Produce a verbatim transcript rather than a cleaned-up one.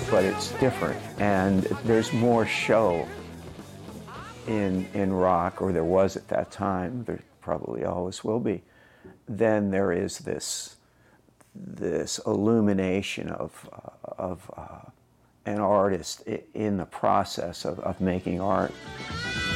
but it's different, and there's more show in in rock, or there was at that time. There probably always will be. Then there is this this illumination of uh, of uh, an artist in the process of, of making art.